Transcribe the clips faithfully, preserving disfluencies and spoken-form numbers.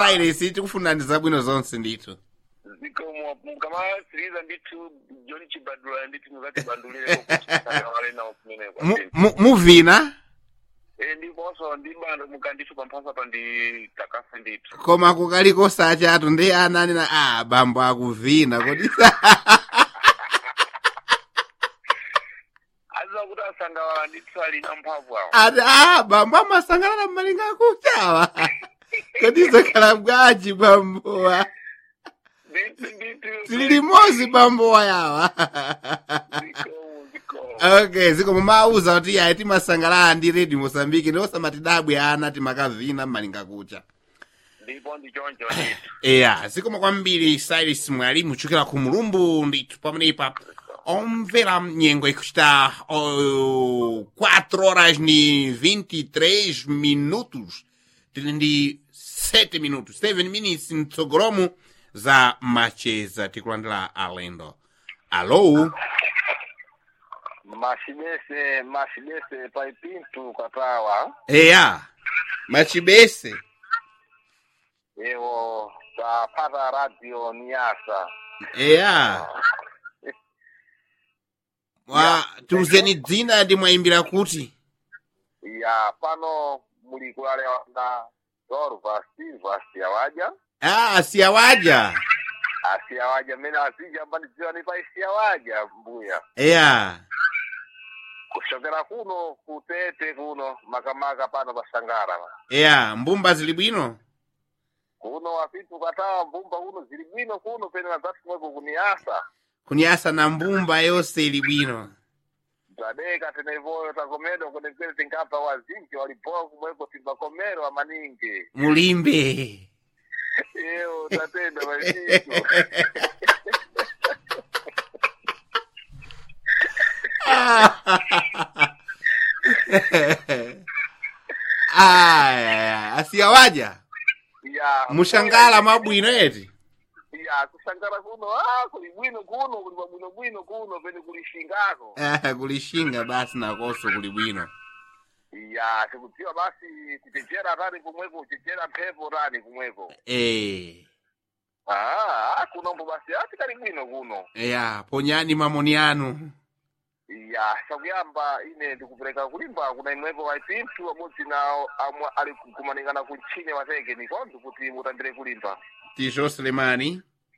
Cyrus tikufuna ndi zabwino zonse ndithu. Zikomo kama siriza nditu John Chibadula nditu muzati bandulire ko wale na kumene kwa. Muvina? Eh ndi boso ndi bando mukanditu pampasa pa ndi takasa nditu. Koma kukaliko sacha atu ndi anani na ah bambo akuvina kodi. Azakuta sangala nditsali na mphamvu awo. Ah bambo amasangala na malinga kuchawa. Kodi zakala bwaji bambo wa. Sili mozi bambo wa yawa. Okay, ziko mumauza kuti ya iti masangala ndi ready Mozambique ndosa matidabwe ana timakavina malinga kucha. Ndipo ndi choncho nditu. Yeah, ziko makwambiri Cyrus mwalimu chukira ku mulumbu nditu pamenepa. Omvera nyengo ikusta oh, quatro horas ni vinte e três minutos. Tindi sete minutos, seven minutes mtsogolomu za macheza tikulandira alendo. Allo? Mashibese, mashibese paipintu katawa. Eya, machibese. Ewo, tapata radio Niasa. Eya. Wa, tuzeni dzina ndi mwaimbira kuti? Ya, pano muli kulale na Dorva Silva siyawaja. Ah, siyawaja. Asiyawaja, mena asija mbani ziwa nipa siyawaja mbuya. Eya. Kushokera kuno, kutete kuno, makamaka pano pasangara. Eya, mbumba zilibwino? Kuno wapitu katawa mbumba kuno zilibwino kuno pene na zatu mweko kuniasa. Kuniasa na mbumba yose ilibwino. Zadeka tenevoyo takomedo kune kwele tinkapa wazinki walipoa kumweko timbakomero wa maningi. Mulimbe. Eyo, tatenda wazinki. Ah, asiyawaja? Ya. Mushangala mabwino eti? Ya, kusangara kuno, ah, kulibwino kuno, kulibwino bwino kuno, pene kulishingako. Ah, kulishinga basi na koso kulibwino. Ya, sikutiwa basi, kuchechera rani kumweko, kuchechera pepo rani kumweko. Eh. Ah, kuno mbo basi, ati kalibwino kuno. Ya, ponyani mamoni anu. Ya, shakuyamba ine ndikupeleka kulimba kuna imwepo waipintu waboti na amwa ali kumaningana kuchine wateke nikondo kuti mutambire kulimba. Tisho Selemani.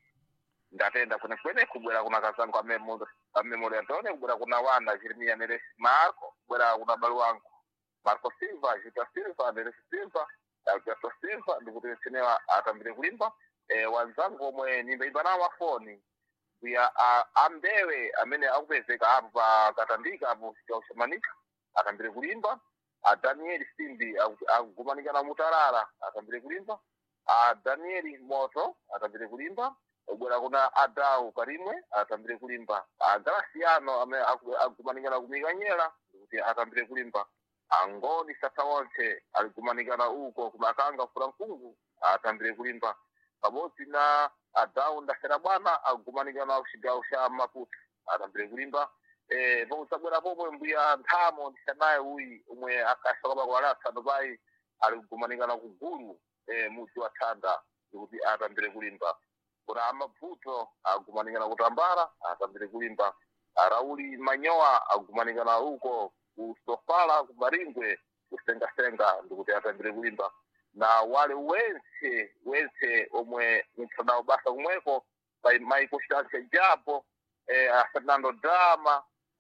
Ndatenda kuna kwene kubwera kuna kazangu amemo amemori Antone kubwera kuna wana Jeremia Neresi Marco kubwera kuna balu wangu Marco Silva, Jita Silva, Neresi Silva, Alberto Silva ndikuti sinewa atambire kulimba. E, wanzangu omwe nimbeimba na wafoni ya ambewe amene akupezeka hapo pa Katandika hapo kwa Ushamanika atambire kulimba. A Daniel Simbi akugumanika na Mutarara atambire kulimba. A Daniel Moto atambire kulimba. Ubwera kuna Adau Karimwe atambire kulimba. A Graciano ame akugumanika na Kumiganyela kuti atambire kulimba. Angoni Satawonte alikumanika na uko kumakanga Frankungu atambire kulimba. Paboti na Adau ndasera bwana akugumanika na ushiga usha Maputo atambire kulimba. Eh, vosabwera pomwe mbuya Ntamo ndisanaye uyi umwe akashoka kwa lata Dubai alikumanika na kuguru eh muti wa Tanda kuti atambire kulimba. Kuna Maputo akumanika na kutambara atambire kulimba. Rauli Manyoa akumanika na huko kusofala kubaringwe kusenga senga ndikuti atambire kulimba. Na wale wense wense omwe mtandao basa kumweko by Michael Shanse Japo eh Fernando Drama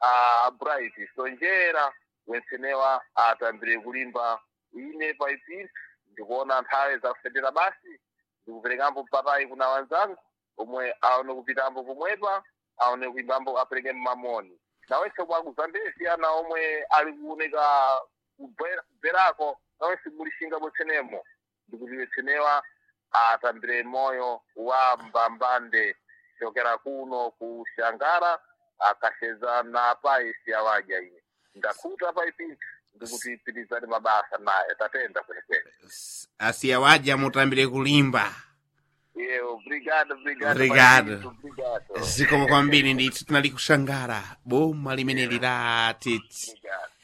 a Bright Sonjera wensenewa atambire kulimba. Ine paipi ndikuona nthawe za kusendera basi ndikuperekambo papai kuna wanzangu omwe aone kupitambo pomwepa aone kuimbambo apereke mamoni. Na wense kwa kuzambesi ana omwe ali kuoneka kuberako na wense mulishinga botsenemo ndikuti wensenewa atambire moyo wa mbambande chokera kuno kushangara akasheza na paisi ya waja ine ndakuta paipi ndikuti pitizani mabasa naye tatenda kwene kwene. Asiyawaja mutambire kulimba. Yeah, obrigado, obrigado. Obrigado. Zikomo kwambiri ndithu tinali kushangara boma limene lila tete.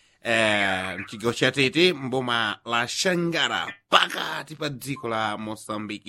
Eh, mchigawo cha Tete mboma la Shangara pakati pa dziko la Mozambique.